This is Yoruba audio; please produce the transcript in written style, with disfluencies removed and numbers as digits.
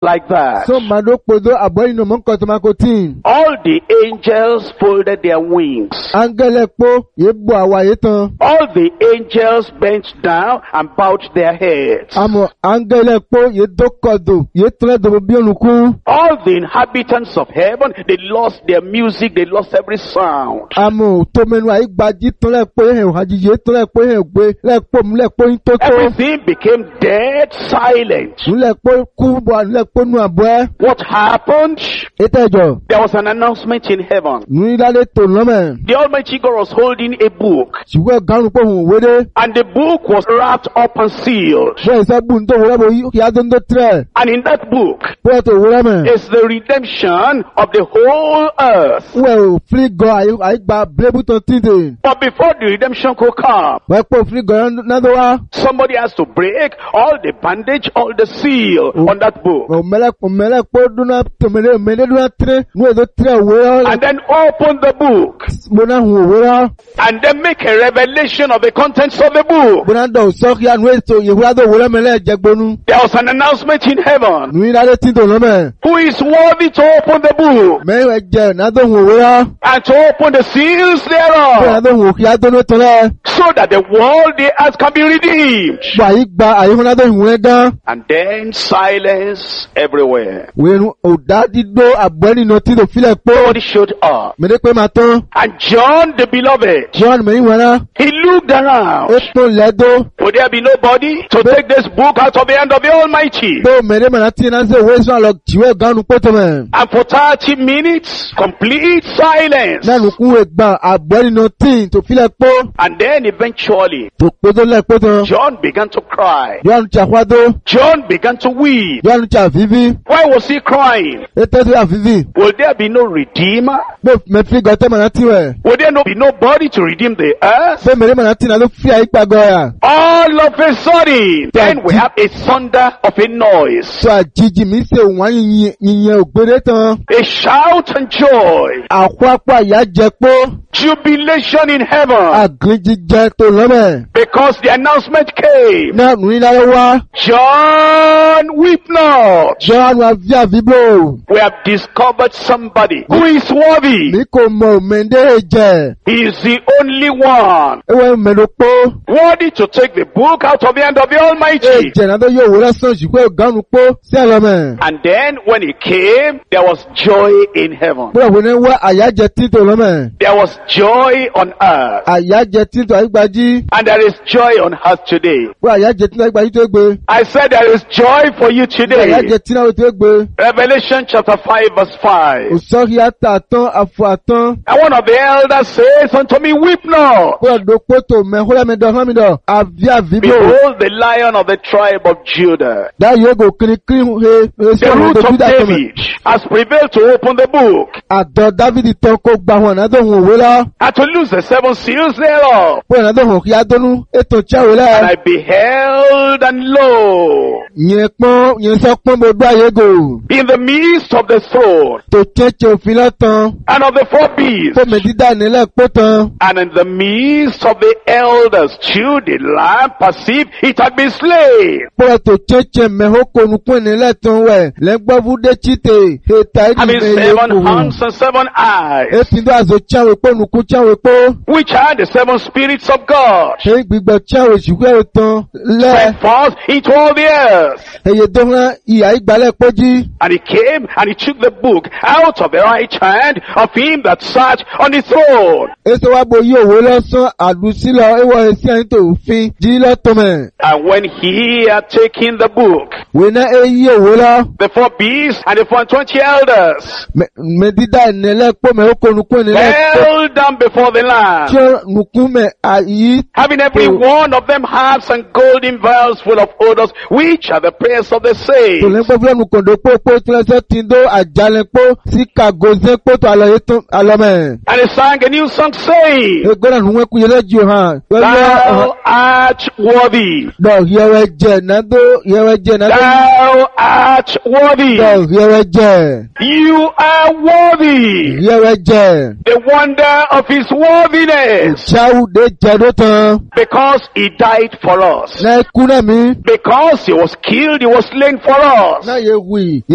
like that. So mado podo aboyi no monko to makotin. All the angels folded their wings. Angele po ye bo awaye tan. All the angels bent down and bowed their heads. Amo angele po ye dokodo ye tre do bi onukun. All the inhabitants of heaven, they lost their music, they lost every sound. Amo to menu ai gbaji tan le po hen hajije tan le po hen gbe le po mu le po ntoto. Everything became dead silent. Le po ku bo le po nu abo. What happened? Etejo. There was an announcement in heaven. Nu dale to lome. The Almighty God was holding a book. Siwe ganu po hun wede. And the book was wrapped up and sealed. We se bun to wora bo ya don do tre. And in that book To wora me. is the redemption of the whole earth. Well, free go ai gba blebu to tinde. But before the redemption could come, We po free go na do wa. somebody has to break all the bandage, all the seal on that book. O mele po do na to mele do na tre. Nu do tre we. And then open the book. Bona hu wora. And then make a revelation of the contents of the book. Bona do so ya nu to ye wora do wora mele jegbonu. There was an announcement in heaven. Nu dale tindo lome. Who is worthy to open the book Me we je na do hu wora. and to open the seals Na thereof, do hu ya do no to le. so that the world, the earth can be redeemed. Ba yi gba ayi na do hu gan. And then silence everywhere. We nu o dadi do aboni no ti do file po. Nobody showed up. Me de pe ma ton. And John the beloved, John me wora. he looked around. E to le do. Would there be nobody to take this book out of the hand of the Almighty? Do me de ma ti na se we so lo jiwe ganu po to me. And for 30 minutes, complete silence. Na nu ku e gba aboni no tin to file po. And then eventually, To po do le po to. John began to cry. John cha kwado. John began to weep. John cha vivi. Why was he crying? E to ya vivi. Will there be no redeemer? Be me fi go te ma na ti we. Will there be nobody to redeem the earth? Be me de ma na ti na lo fi ai pa go ya. All of a sudden, then we have a thunder of a noise, So ajiji mi se wan yin ogbere tan. a shout and joy, Akwapa ya je po. jubilation in heaven, Agliji je to lome. because the announcement came. Na nu ila wa. John, weep not. John wa via vibo. We have discovered somebody who is worthy. Mi ko mo mende je. He is the only one Ewe me lo po. worthy to take the book out of the hand of the Almighty. Je na do yo wora san ju ko ganu po se lome. And then when he came, there was joy in heaven. Bro wo ne wa ayaje ti to lome. There was joy on earth. Ayaje ti to agbaji. And there is joy on earth today. Bro ayaje ti agbaji to gbe. I said there is joy for you today. Ayaje ti na to gbe. Revelation chapter 5 verse 5. O so ri ata tan afu atan. And one of the elders says unto me, weep not. Bro do po to me hola me do ha mi do. Avia vibo. Behold the lion of the tribe of Judah, Da yo go kiri he the so root do of da to me. David, has prevailed to open the book Ado David ton ko gba won na do hun we la. and to loose the 7 seals thereof. Po na do hun ki adonu eto cha we And la. I beheld, and lo, Yen so pon bo do aye go. in the midst of the throne To cheche òfin lọ́tàn. and of the 4 beasts, Fómi dídá nílẹ̀ pótan. and in the midst of the elders, stood the lamb, perceived it had been slain. Pọ̀ tó cheche mẹ́hókò nukun nílẹ̀ tán wẹ̀. Lẹ́gbọ́fúdé chite. Ètà Having ìdílé 7 yẹn kò. hands and 7 eyes, Ètì ndó àzò cháwé pé nukun cháwé pé. which are the 7 spirits of God, Ṣé gbígbọ́ cháwé ṣùgbọ́n ètàn lẹ̀. sent forth into all the earth. Èyí tó hàn ìyá ìgbàlẹ̀ pójí. And he came and he took the book out of the right hand of him that sat on the throne. Èso wa bo yí òwe lọ́sán àdùsílọ̀ ewọ̀ èsì ẹ̀yìn tó fi jí lọ́tọ̀mẹ̀. And when he had taken the book, Wèná èyí òwe lọ. the 4 beasts and the 420 elders Mẹ́dídá ìnẹ̀lẹ̀ pọ̀ mẹ́hókò nukun nílẹ̀ pọ̀. fell down before the Lamb, Tí ó nukun mẹ́ àyí. having every one of them harps and golden vials full of odors, which are the prayers of the saints. Tòlẹ́pọ̀ fúlẹ́mù kòndó pópó tí wọ́n sọ ti ń dó àjálẹ̀pọ̀ sí kàgòzé pótó àlọ́yé tó àlọ́mẹ̀. And he sang a new song saying, Egbọ́dọ̀ nù wọ́n kú yẹlẹ́ jù hàn. Thou art worthy, Dọ̀ yẹwẹ́ jẹ nádó yẹwẹ́ jẹ nádó. thou art worthy, Dọ̀ yẹwẹ́ jẹ. you are worthy. Yẹwẹ́ jẹ. The wonder of his worthiness, Ìṣáwù dé jẹ́dó tán. because he died for us, Náà kú náà mi. because he was killed, he was slain for us. Náà yẹ wì.